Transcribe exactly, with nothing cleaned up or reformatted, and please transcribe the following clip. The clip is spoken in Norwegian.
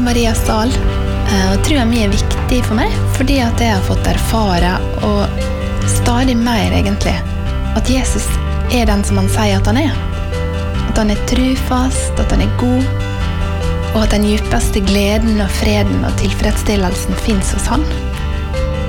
Marias dal, og trua mi er viktig for meg, fordi at jeg har fått erfare, og stadig mer egentlig, at Jesus er den som han sier at han er. At han er trufast, at han er god, og at den djupeste gleden og freden og tilfredsstillelsen finnes hos han.